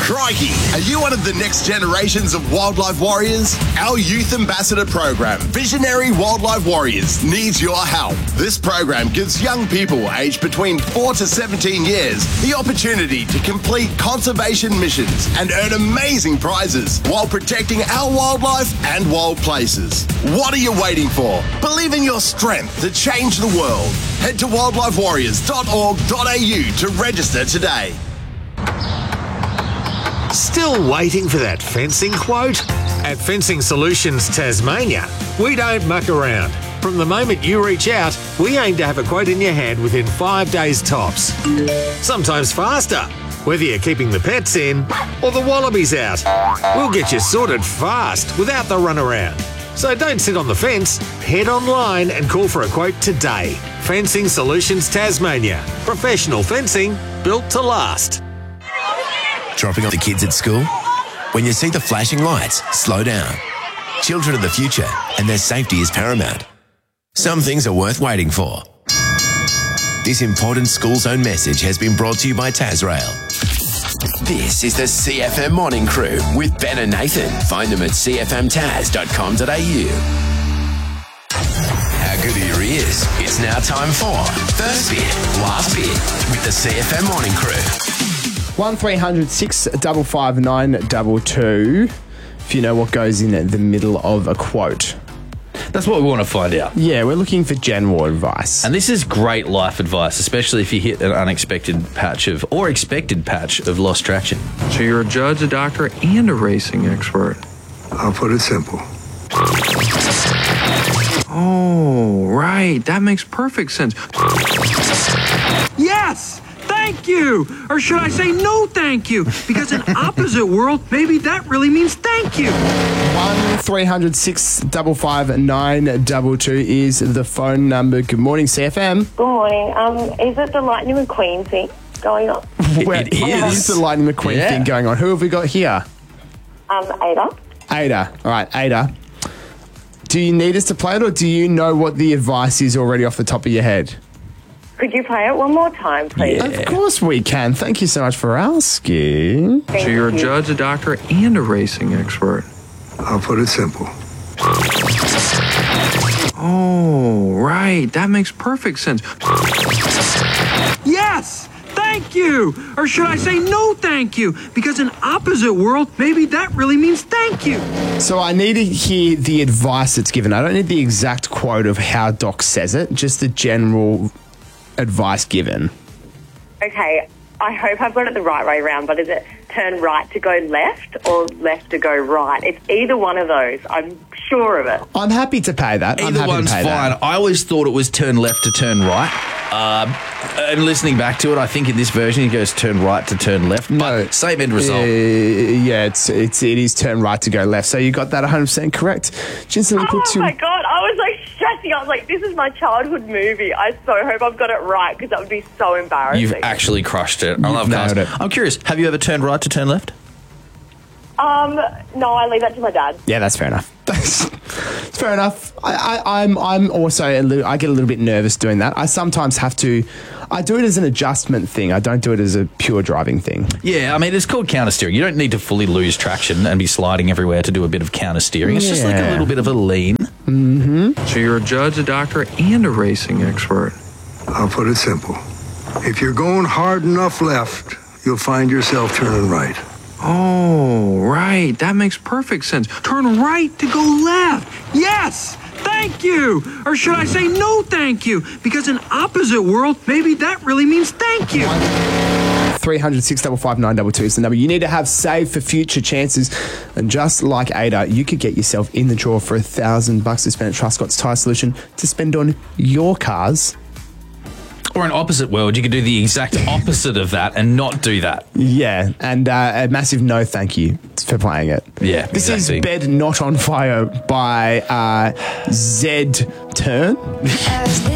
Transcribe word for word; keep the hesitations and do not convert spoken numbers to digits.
Crikey! Are you one of the next generations of wildlife warriors? Our Youth Ambassador program, Visionary Wildlife Warriors, needs your help. This program gives young people aged between four to seventeen years the opportunity to complete conservation missions and earn amazing prizes while protecting our wildlife and wild places. What are you waiting for? Believe in your strength to change the world. Head to wildlife warriors dot org dot a u to register today. Still waiting for that fencing quote? At Fencing Solutions Tasmania, we don't muck around. From the moment you reach out, we aim to have a quote in your hand within five days tops. Sometimes faster, whether you're keeping the pets in or the wallabies out. We'll get you sorted fast without the runaround. So don't sit on the fence, head online and call for a quote today. Fencing Solutions Tasmania. Professional fencing built to last. Dropping off the kids at school? When you see the flashing lights, slow down. Children are the future and their safety is paramount. Some things are worth waiting for. This important school zone message has been brought to you by Tasrail. This is the C F M Morning Crew with Ben and Nathan. Find them at c f m tas dot com dot a u. How good are your ears? It's now time for First Bit, Last Bit with the C F M Morning Crew. one three hundred six five five nine two two if you know what goes in the middle of a quote. That's what we want to find out. Yeah, we're looking for general advice. And this is great life advice, especially if you hit an unexpected patch of, or expected patch of lost traction. So you're a judge, a doctor, and a racing expert. I'll put it simple. Oh, right. That makes perfect sense. Yes! Thank you! Or should I say no thank you? Because in opposite world, maybe that really means thank you. one three hundred six five five nine two two is the phone number. Good morning, C F M. Good morning. Um, is it the Lightning McQueen thing going on? Well, it is. It is the Lightning McQueen Yeah. thing going on. Who have we got here? Um, Ada. Ada. All right, Ada. Do you need us to play it or do you know what the advice is already off the top of your head? Could you play it one more time, please? Of course we can. Thank you so much for asking. Thank So you're a you. judge, a doctor, and a racing expert. I'll put it simple. Oh, right. That makes perfect sense. Yes! Thank you! Or should I say no thank you? Because in opposite world, maybe that really means thank you. So I need to hear the advice that's given. I don't need the exact quote of how Doc says it, just the general advice given. Okay, I hope I've got it the right way around, but is it turn right to go left or left to go right? It's either one of those. I'm sure of it. I'm happy to pay that. I'm Either happy one's to pay fine. That. I always thought it was turn left to turn right. Um, and listening back to it, I think in this version it goes turn right to turn left. No. But same end result. Uh, yeah, it's it's it is turn right to go left. So you got that one hundred percent correct. Instantly Oh put two. my God, I was like stressing. I was like, this is my childhood movie. I so hope I've got it right because that would be so embarrassing. You've actually crushed it. I love cars. nailed it. I'm curious, have you ever turned right to turn left? Um, no, I leave that to my dad. Yeah, that's fair enough. It's fair enough. I, I, I'm I'm also a little, I get a little bit nervous doing that. I sometimes have to. I do it as an adjustment thing. I don't do it as a pure driving thing. Yeah, I mean, it's called counter steering. You don't need to fully lose traction and be sliding everywhere to do a bit of counter steering. It's just like a Yeah. little bit of a lean. Mm-hmm. So you're a judge, a doctor, and a racing expert. I'll put it simple. If you're going hard enough left, you'll find yourself turning right. Oh, right. That makes perfect sense. Turn right to go left. Yes! Thank you! Or should I say no thank you? Because in opposite world, maybe that really means thank you. three hundred six five five nine two two is the number you need to have saved for future chances. And just like Ada, you could get yourself in the draw for a thousand bucks to spend at Truscott's Tyre Solution to spend on your cars. Or an opposite world, you could do the exact opposite of that and not do that. Yeah, and uh, a massive no thank you for playing it. Yeah, This exactly. is Bed Not on Fire by uh, Zed Turn.